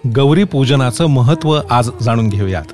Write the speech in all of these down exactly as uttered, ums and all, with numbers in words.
गौरी पूजनाचं महत्त्व आज जाणून घेऊयात.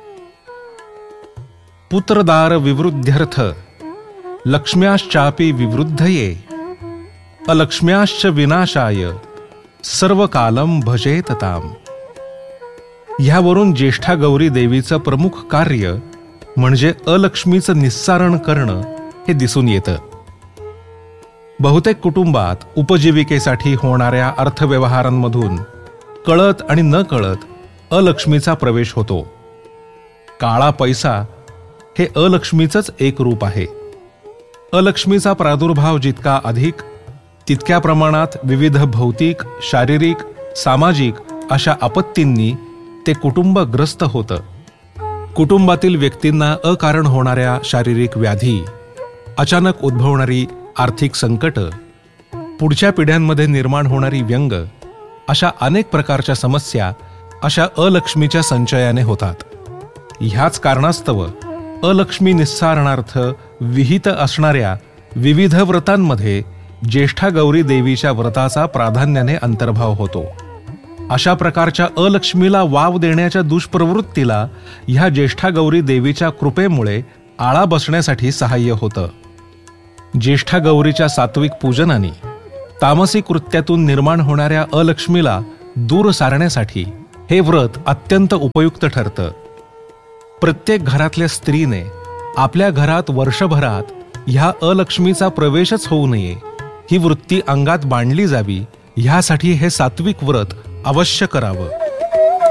पुत्रदार विवृद्ध्यर्थ लक्ष्म्याश्चापि विवृद्धये अलक्ष्म्याश्च विनाशाय सर्व कालम भजेत ताम. ह्यावरून ज्येष्ठा गौरी देवीचं प्रमुख कार्य म्हणजे अलक्ष्मीचं निस्सारण करणं हे दिसून येतं. बहुतेक कुटुंबात उपजीविकेसाठी होणाऱ्या अर्थव्यवहारांमधून कळत आणि न कळत अलक्ष्मीचा प्रवेश होतो. काळा पैसा हे अलक्ष्मीचंच एक रूप आहे. अलक्ष्मीचा प्रादुर्भाव जितका अधिक तितक्या प्रमाणात विविध भौतिक, शारीरिक, सामाजिक अशा आपत्तींनी ते कुटुंब ग्रस्त होतं. कुटुंबातील व्यक्तींना अकारण होणाऱ्या शारीरिक व्याधी, अचानक उद्भवणारी आर्थिक संकट, पुढच्या पिढ्यांमध्ये निर्माण होणारी व्यंग अशा अनेक प्रकारच्या समस्या अशा अलक्ष्मीच्या संचयाने होतात. ह्याच कारणास्तव अलक्ष्मी निस्सारणार्थ विहित असणाऱ्या विविध व्रतांमध्ये ज्येष्ठा गौरी देवीच्या व्रताचा प्राधान्याने अंतर्भाव होतो. अशा प्रकारच्या अलक्ष्मीला वाव देण्याच्या दुष्प्रवृत्तीला ह्या ज्येष्ठा गौरी देवीच्या कृपेमुळे आळा बसण्यासाठी सहाय्य होतं. ज्येष्ठा गौरीच्या सात्विक पूजनाने तामसी कृत्यातून निर्माण होणाऱ्या अलक्ष्मीला दूर सारण्यासाठी हे व्रत अत्यंत उपयुक्त ठरतं. प्रत्येक घरातल्या स्त्रीने आपल्या घरात वर्षभरात ह्या अलक्ष्मीचा प्रवेशच होऊ नये ही वृत्ती अंगात बांधली जावी, ह्यासाठी हे सात्विक व्रत अवश्य करावं.